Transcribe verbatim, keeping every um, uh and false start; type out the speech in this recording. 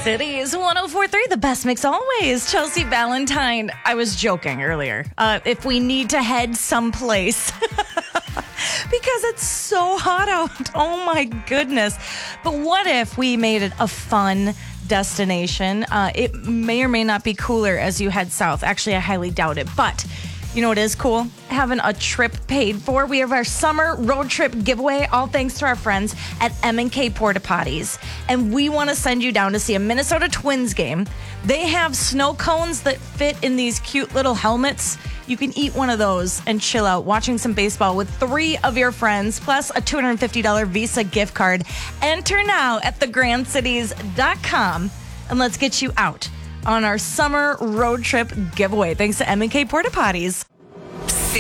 Cities one oh four point three, the best mix always. Chelsea Valentine. I was joking earlier. Uh, if we need to head someplace because it's so hot out. Oh my goodness. But what if we made it a fun destination? Uh, it may or may not be cooler as you head south. Actually, I highly doubt it. But you know what is cool? Having a trip paid for. We have our summer road trip giveaway, all thanks to our friends at M and K Porta Potties. And we want to send you down to see a Minnesota Twins game. They have snow cones that fit in these cute little helmets. You can eat one of those and chill out watching some baseball with three of your friends, plus a two hundred fifty dollars Visa gift card. Enter now at the grand cities dot com and let's get you out on our summer road trip giveaway. Thanks to M and K Porta Potties.